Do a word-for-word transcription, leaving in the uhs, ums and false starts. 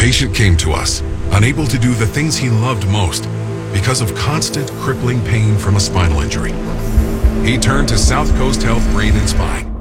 patient came to us, unable to do the things he loved most because of constant crippling pain from a spinal injury. He turned to South Coast Health Brain and Spine.